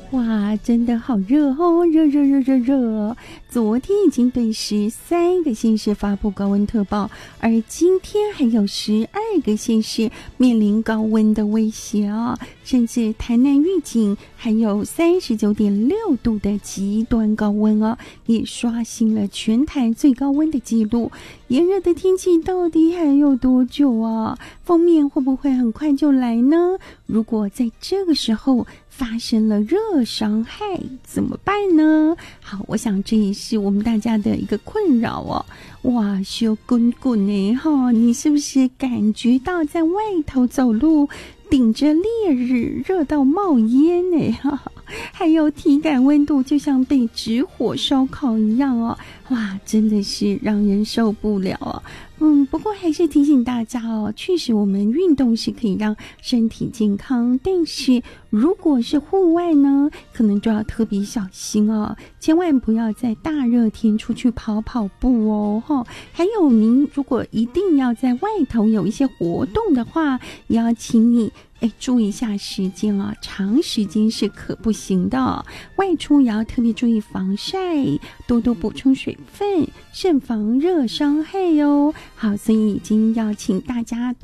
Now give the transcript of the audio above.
哇，真的好热哦，热热热热热！昨天已经对13个县市发布高温特报，而今天还有12个县市面临高温的威胁哦，甚至台南预警还有39.6度的极端高温哦，也刷新了全台最高温的记录。炎热的天气到底还有多久啊？锋面会不会很快就来呢？如果在这个时候发生了热伤害怎么办呢？好，我想这也是我们大家的一个困扰哦。哇，烧滚滚呢哈，你是不是感觉到在外头走路顶着烈日热到冒烟呢？还有体感温度就像被直火烧烤一样哦，哇，真的是让人受不了哦。不过还是提醒大家哦，确实我们运动是可以让身体健康，但是如果是户外呢，可能就要特别小心哦，千万不要在大热天出去跑步哦。还有您如果一定要在外头有一些活动的话，也要请你注意一下时间啊，长时间是可不行的哦。外出也要特别注意防晒，多多补充水分，慎防热伤害哦。好，所以已经要请大家